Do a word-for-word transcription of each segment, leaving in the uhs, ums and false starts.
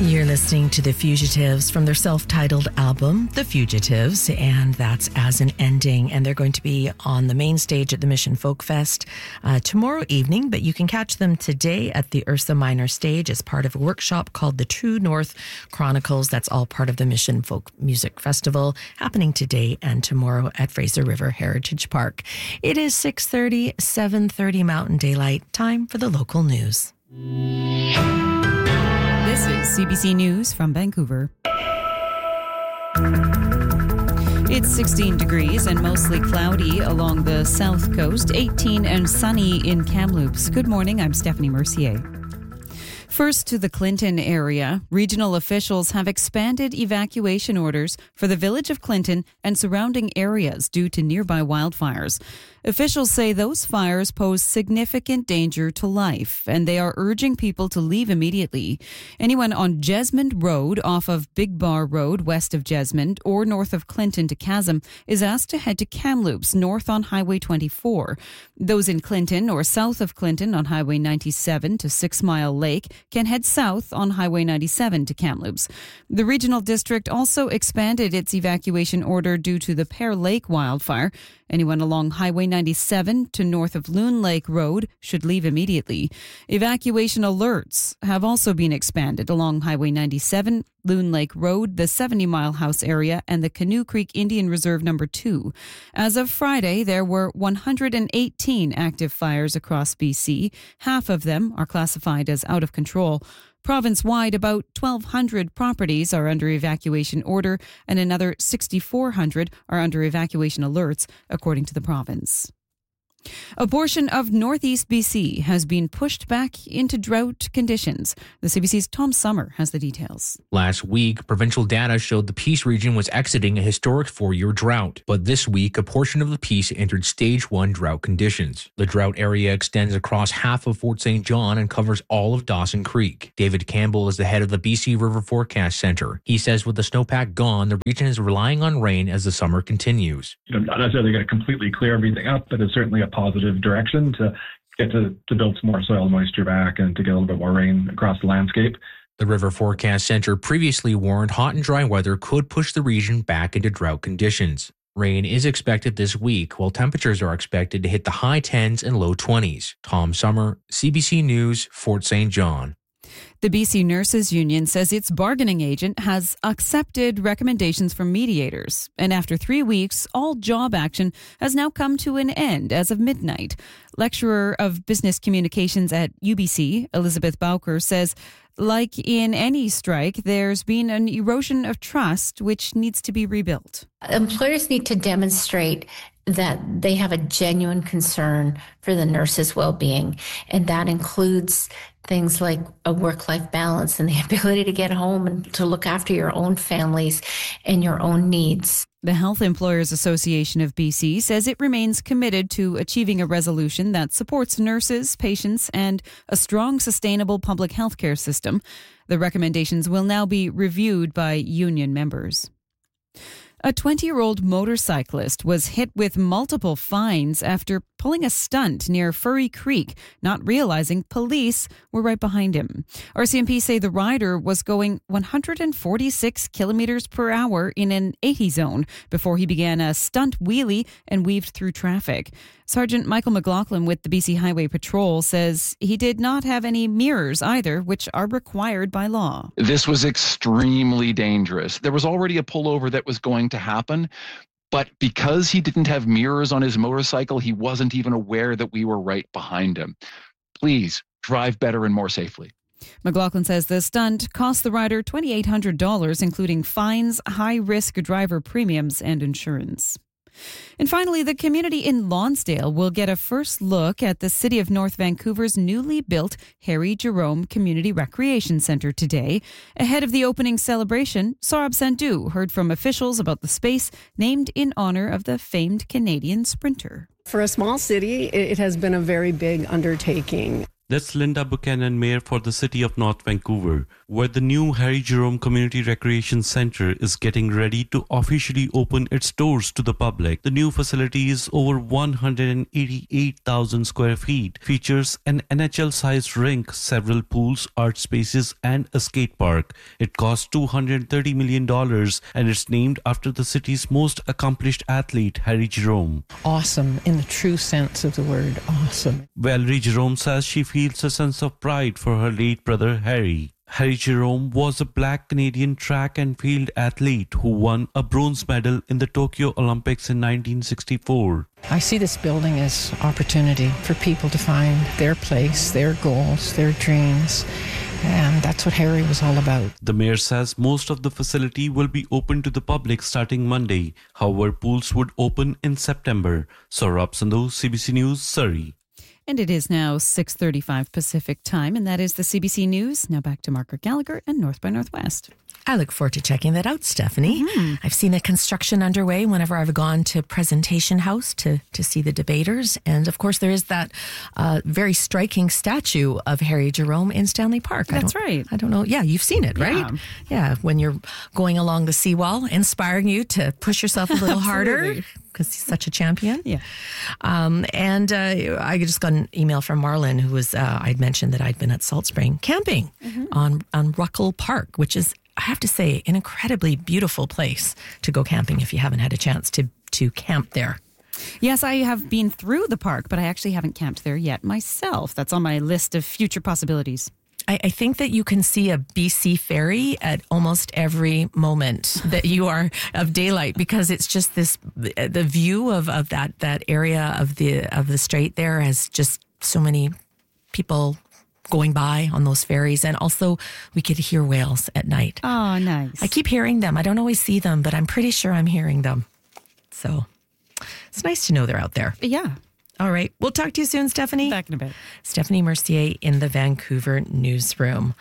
You're listening to The Fugitives from their self-titled album, The Fugitives, and that's As an Ending. And they're going to be on the main stage at the Mission Folk Fest uh, tomorrow evening, but you can catch them today at the Ursa Minor stage as part of a workshop called the True North Chronicles. That's all part of the Mission Folk Music Festival happening today and tomorrow at Fraser River Heritage Park. It is six thirty, seven thirty Mountain Daylight. Time for the local news. This is C B C News from Vancouver. It's sixteen degrees and mostly cloudy along the south coast, eighteen and sunny in Kamloops. Good morning, I'm Stephanie Mercier. First to the Clinton area, regional officials have expanded evacuation orders for the village of Clinton and surrounding areas due to nearby wildfires. Officials say those fires pose significant danger to life, and they are urging people to leave immediately. Anyone on Jesmond Road off of Big Bar Road west of Jesmond or north of Clinton to Chasm is asked to head to Kamloops north on Highway twenty-four. Those in Clinton or south of Clinton on Highway ninety-seven to Six Mile Lake can head south on Highway ninety-seven to Kamloops. The regional district also expanded its evacuation order due to the Pear Lake wildfire. Anyone along Highway ninety-seven to north of Loon Lake Road should leave immediately. Evacuation alerts have also been expanded along Highway ninety-seven, Loon Lake Road, the seventy Mile House area, and the Canoe Creek Indian Reserve number two. As of Friday, there were one hundred eighteen active fires across B C. Half of them are classified as out of control. Province-wide, about twelve hundred properties are under evacuation order and another sixty-four hundred are under evacuation alerts, according to the province. A portion of northeast B C has been pushed back into drought conditions. The C B C's Tom Summer has the details. Last week, provincial data showed the Peace region was exiting a historic four-year drought. But this week, a portion of the Peace entered stage one drought conditions. The drought area extends across half of Fort Saint John and covers all of Dawson Creek. David Campbell is the head of the B C River Forecast Centre. He says with the snowpack gone, the region is relying on rain as the summer continues. You know, not necessarily going to completely clear everything up, but it's certainly a positive direction to get to, to build some more soil moisture back and to get a little bit more rain across the landscape. The River Forecast Centre previously warned hot and dry weather could push the region back into drought conditions. Rain is expected this week, while temperatures are expected to hit the high tens and low twenties. Tom Summer, C B C News, Fort Saint John. The B C Nurses Union says its bargaining agent has accepted recommendations from mediators. And after three weeks, all job action has now come to an end as of midnight. Lecturer of Business Communications at U B C, Elizabeth Bowker, says, like in any strike, there's been an erosion of trust which needs to be rebuilt. Employers need to demonstrate that they have a genuine concern for the nurses' well-being, and that includes things like a work-life balance and the ability to get home and to look after your own families and your own needs. The Health Employers Association of B C says it remains committed to achieving a resolution that supports nurses, patients, and a strong, sustainable public health care system. The recommendations will now be reviewed by union members. A twenty-year-old motorcyclist was hit with multiple fines after pulling a stunt near Furry Creek, not realizing police were right behind him. R C M P say the rider was going one hundred forty-six kilometers per hour in an eighty zone before he began a stunt wheelie and weaved through traffic. Sergeant Michael McLaughlin with the B C Highway Patrol says he did not have any mirrors either, which are required by law. This was extremely dangerous. There was already a pullover that was going to happen, but because he didn't have mirrors on his motorcycle, he wasn't even aware that we were right behind him. Please drive better and more safely. McLaughlin says the stunt cost the rider two thousand eight hundred dollars, including fines, high-risk driver premiums, and insurance. And finally, the community in Lonsdale will get a first look at the City of North Vancouver's newly built Harry Jerome Community Recreation Centre today. Ahead of the opening celebration, Saurabh Sandhu heard from officials about the space named in honour of the famed Canadian sprinter. For a small city, it has been a very big undertaking. That's Linda Buchanan, Mayor for the City of North Vancouver, where the new Harry Jerome Community Recreation Centre is getting ready to officially open its doors to the public. The new facility is over one hundred eighty-eight thousand square feet, features an N H L-sized rink, several pools, art spaces, and a skate park. It costs two hundred thirty million dollars and it's named after the city's most accomplished athlete, Harry Jerome. Awesome, in the true sense of the word, awesome. Valerie Jerome says she feels a sense of pride for her late brother Harry. Harry Jerome was a black Canadian track and field athlete who won a bronze medal in the Tokyo Olympics in nineteen sixty-four. I see this building as opportunity for people to find their place, their goals, their dreams, and that's what Harry was all about. The mayor says most of the facility will be open to the public starting Monday. However, pools would open in September. Saurabh Sandhu, C B C News, Surrey. And it is now six thirty-five Pacific time, and that is the C B C News. Now back to Margaret Gallagher and North by Northwest. I look forward to checking that out, Stephanie. Mm-hmm. I've seen a construction underway whenever I've gone to Presentation House to, to see the debaters. And of course, there is that uh, very striking statue of Harry Jerome in Stanley Park. That's I right. I don't know. Yeah, you've seen it, right? Yeah. Yeah, when you're going along the seawall, inspiring you to push yourself a little harder. Because he's such a champion. Yeah. Um, and uh, I just got an email from Marlon, who was, uh, I'd mentioned that I'd been at Salt Spring camping mm-hmm. on, on Ruckle Park, which is, I have to say, an incredibly beautiful place to go camping if you haven't had a chance to, to camp there. Yes, I have been through the park, but I actually haven't camped there yet myself. That's on my list of future possibilities. I, I think that you can see a B C ferry at almost every moment that you are of daylight, because it's just this, the view of, of that, that area of the, of the strait there has just so many people going by on those ferries. And also we could hear whales at night. Oh, nice. I keep hearing them. I don't always see them, but I'm pretty sure I'm hearing them. So it's nice to know they're out there. Yeah. All right. We'll talk to you soon, Stephanie. Back in a bit. Stephanie Mercier in the Vancouver newsroom.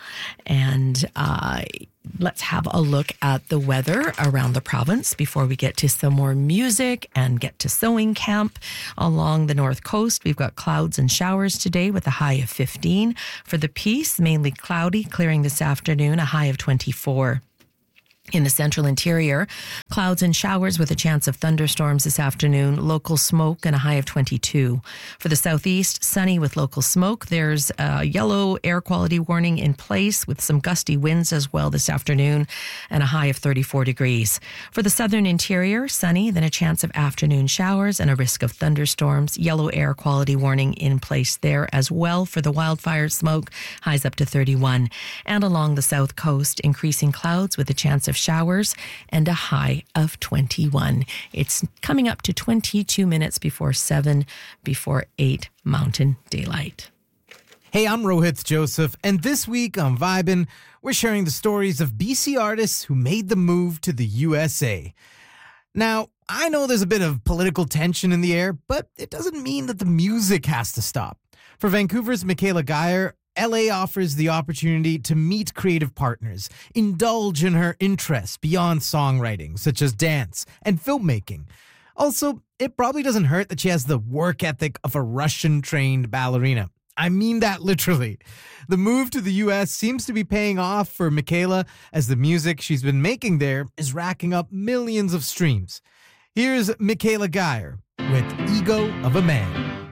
And uh, let's have a look at the weather around the province before we get to some more music and get to sewing camp along the north coast. We've got clouds and showers today with a high of fifteen. For the Peace, mainly cloudy, clearing this afternoon, a high of twenty-four. In the central interior, clouds and showers with a chance of thunderstorms this afternoon, local smoke and a high of twenty-two. For the southeast, sunny with local smoke. There's a yellow air quality warning in place with some gusty winds as well this afternoon and a high of thirty-four degrees. For the southern interior, sunny, then a chance of afternoon showers and a risk of thunderstorms. Yellow air quality warning in place there as well for the wildfire smoke, highs up to thirty-one. And along the south coast, increasing clouds with a chance of showers and a high of twenty-one. It's coming up to twenty-two minutes before seven, before eight Mountain Daylight. Hey, I'm Rohit Joseph, and this week on Vibin', we're sharing the stories of B C artists who made the move to the U S A. Now, I know there's a bit of political tension in the air, but it doesn't mean that the music has to stop. For Vancouver's Michaela Geyer, L A offers the opportunity to meet creative partners, indulge in her interests beyond songwriting, such as dance and filmmaking. Also, it probably doesn't hurt that she has the work ethic of a Russian-trained ballerina. I mean that literally. The move to the U S seems to be paying off for Michaela, as the music she's been making there is racking up millions of streams. Here's Michaela Geyer with Ego of a Man.